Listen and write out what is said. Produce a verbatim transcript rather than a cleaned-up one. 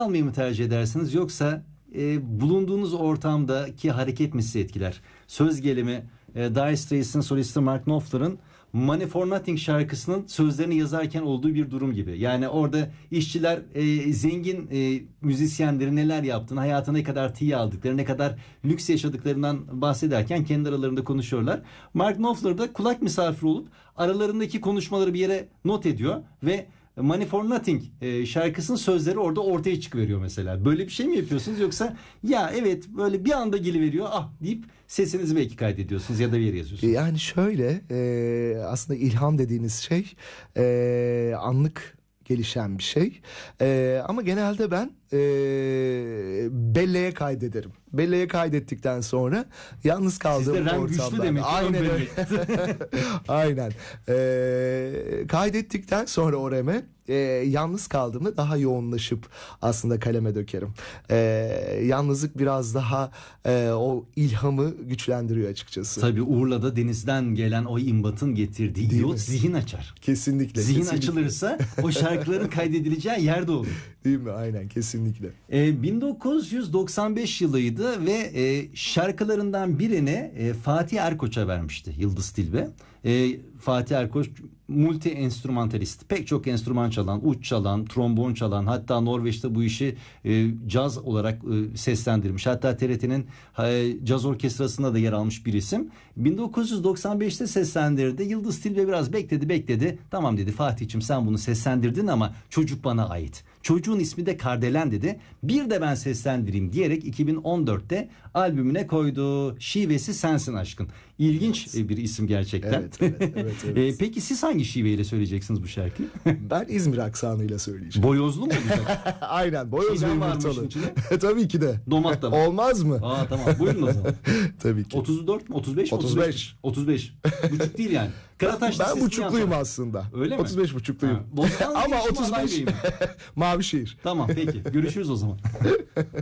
almayı mı tercih edersiniz, yoksa e, bulunduğunuz ortamdaki hareket mi sizi etkiler? Söz gelimi e, Dire Straits'in solisti Mark Knopfler'ın Money for Nothing şarkısının sözlerini yazarken olduğu bir durum gibi. Yani orada işçiler e, zengin e, müzisyenlerin neler yaptığını, hayatına ne kadar tiye aldıkları, ne kadar lüks yaşadıklarından bahsederken kendi aralarında konuşuyorlar. Mark Knopfler da kulak misafiri olup aralarındaki konuşmaları bir yere not ediyor ve Money for Nothing e, şarkısının sözleri orada ortaya çıkıveriyor mesela. Böyle bir şey mi yapıyorsunuz, yoksa ya evet böyle bir anda geliveriyor ah deyip sesinizi belki kaydediyorsunuz ya da bir yere yazıyorsunuz? Yani şöyle e, aslında ilham dediğiniz şey e, anlık gelişen bir şey. E, ama genelde ben e, belleye kaydederim. Belleye kaydettikten sonra yalnız kaldığım Sizde RAM ortamda. güçlü demek. Aynen öyle. Aynen. E, kaydettikten sonra o RAM'e e, yalnız kaldığımda daha yoğunlaşıp aslında kaleme dökerim. E, yalnızlık biraz daha e, o ilhamı güçlendiriyor açıkçası. Tabii Urla'da denizden gelen o imbatın getirdiği Değil iyot mi? zihin açar. Kesinlikle. Zihin kesinlikle. açılırsa o şarkıların kaydedileceği yerde olur. Değil mi? Aynen, kesinlikle. E, bin dokuz yüz doksan beş yılıydı ve e, şarkılarından birini e, Fatih Erkoç'a vermişti Yıldız Tilbe. E, Fatih Erkoç multi enstrümantalist. Pek çok enstrüman çalan, uç çalan, trombon çalan, hatta Norveç'te bu işi e, caz olarak e, seslendirmiş. Hatta T R T'nin e, caz orkestrasında da yer almış bir isim. bin dokuz yüz doksan beşte seslendirdi. Yıldız Tilbe biraz bekledi bekledi. Tamam dedi, Fatih'ciğim sen bunu seslendirdin ama çocuk bana ait. Çocuğun ismi de Kardelen dedi. Bir de ben seslendireyim diyerek iki bin on dörtte albümüne koydu. Şivesi Sensin Aşkın. İlginç Evet. bir isim gerçekten. Evet, evet, evet, evet. E, peki siz hangi şiveyle söyleyeceksiniz bu şarkıyı? Ben İzmir aksanıyla söyleyeceğim. Boyozlu mu olacak? Aynen, boyoz ve Şeyden var mı yumurtalı. işin içine? Tabii ki de. Domat da var. Olmaz mı? Aa tamam, buyurun o zaman. Tabii ki. otuz dört mü? otuz beş mi? otuz beş. otuz beş. Buçuk değil yani. Karataş Ben Lisesi'ni buçukluyum yapar. aslında. Öyle mi? otuz beş buçukluyum. Ha, Bostanlı Ama değişim otuz beş aday beyim. Mavişehir. Tamam peki. Görüşürüz o zaman.